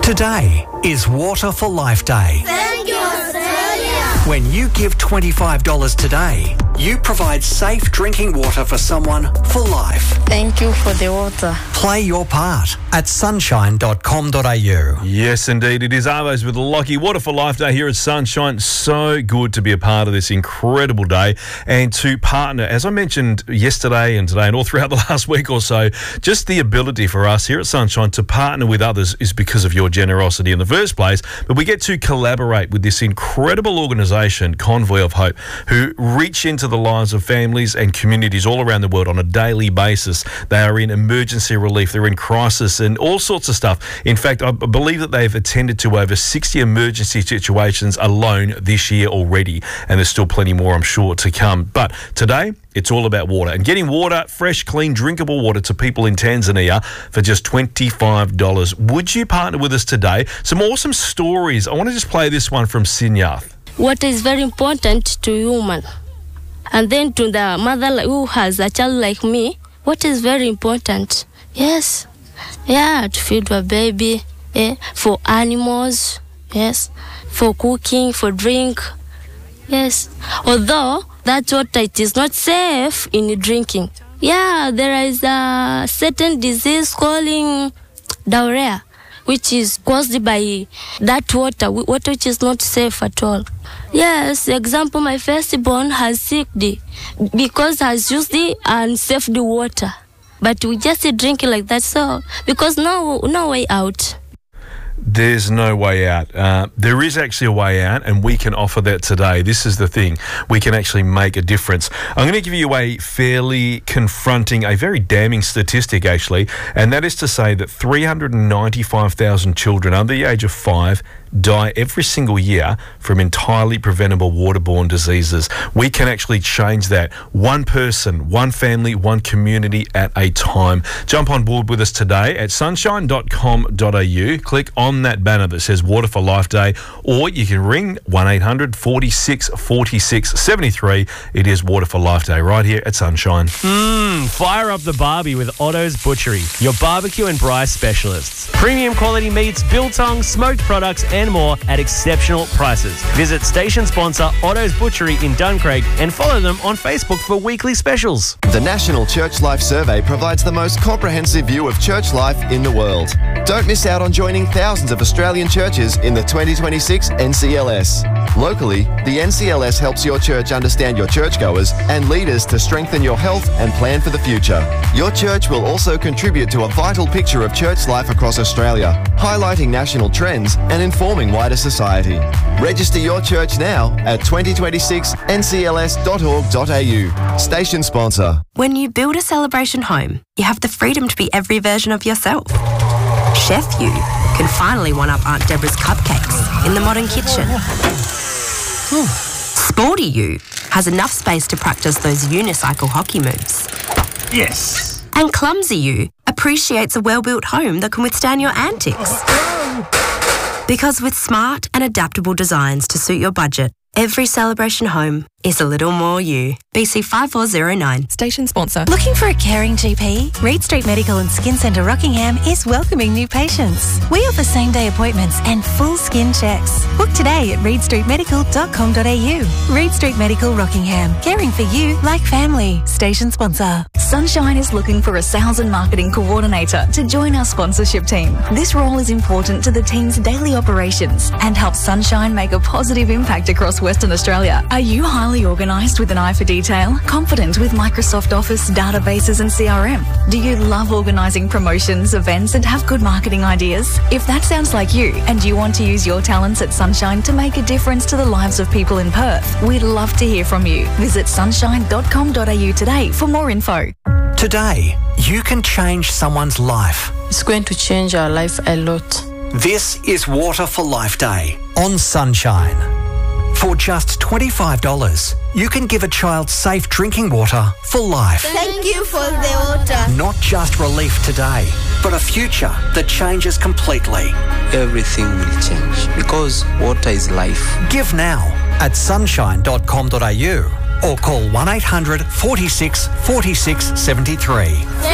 Today is Water for Life Day. Thank you, Australia. When you give $25 today, you provide safe drinking water for someone for life. Thank you for the water. Play your part at sunshine.com.au. Yes, indeed. It is Arvos with Lockie. Water for Life Day here at Sunshine. So good to be a part of this incredible day and to partner, as I mentioned yesterday and today and all throughout the last week or so, just the ability for us here at Sunshine to partner with others is because of your generosity in the first place. But we get to collaborate with this incredible organisation, Convoy of Hope, who reach into the lives of families and communities all around the world on a daily basis. They are in emergency relief, they're in crisis and all sorts of stuff. In fact, I believe that they've attended to over 60 emergency situations alone this year already, and there's still plenty more, I'm sure, to come. But today, it's all about water and getting water, fresh, clean, drinkable water to people in Tanzania for just $25. Would you partner with us today? Some awesome stories. I want to just play this one from Sinyath. Water is very important to human. And then to the mother who has a child like me, water is very important. Yes. Yeah, to feed the baby, for animals, yes, for cooking, for drink, yes. Although that water, it is not safe in drinking. Yeah, there is a certain disease called diarrhea, which is caused by that water which is not safe at all. Yes, example, my firstborn has sick because has used the unsafe water. But we just drink it like that, so because no way out. There's no way out. There is actually a way out, and we can offer that today. This is the thing. We can actually make a difference. I'm going to give you a fairly confronting, a very damning statistic, actually, and that is to say that 395,000 children under the age of 5 die every single year from entirely preventable waterborne diseases. We can actually change that. One person, one family, one community at a time. Jump on board with us today at sunshine.com.au. Click on that banner that says Water for Life Day, or you can ring 1-800 46 46 73. It is Water for Life Day right here at Sunshine. Fire up the barbie with Otto's Butchery, your barbecue and braai specialists. Premium quality meats, biltong, smoked products and more at exceptional prices. Visit station sponsor Otto's Butchery in Duncraig and follow them on Facebook for weekly specials. The National Church Life Survey provides the most comprehensive view of church life in the world. Don't miss out on joining thousands of Australian churches in the 2026 NCLS. Locally, the NCLS helps your church understand your churchgoers and leaders to strengthen your health and plan for the future. Your church will also contribute to a vital picture of church life across Australia, highlighting national trends and informing wider society. Register your church now at 2026ncls.org.au. Station sponsor. When you build a celebration home, you have the freedom to be every version of yourself. Chef You can finally one-up Aunt Deborah's cupcakes in the modern kitchen. Sporty You has enough space to practice those unicycle hockey moves. Yes. And Clumsy You appreciates a well-built home that can withstand your antics. Because with smart and adaptable designs to suit your budget, every celebration home is a little more you. BC 5409. Station sponsor. Looking for a caring GP? Reed Street Medical and Skin Centre Rockingham is welcoming new patients. We offer same-day appointments and full skin checks. Book today at reedstreetmedical.com.au. Reed Street Medical Rockingham. Caring for you like family. Station sponsor. Sunshine is looking for a sales and marketing coordinator to join our sponsorship team. This role is important to the team's daily operations and helps Sunshine make a positive impact across Western Australia. Are you highly organised with an eye for detail? Confident with Microsoft Office, databases and CRM? Do you love organising promotions, events and have good marketing ideas? If that sounds like you and you want to use your talents at Sunshine to make a difference to the lives of people in Perth, we'd love to hear from you. Visit sunshine.com.au today for more info. Today, you can change someone's life. It's going to change our life a lot. This is Water for Life Day on Sunshine. For just $25, you can give a child safe drinking water for life. Thank you for the water. Not just relief today, but a future that changes completely. Everything will change because water is life. Give now at sunshine.com.au or call 1-800 46 46 73.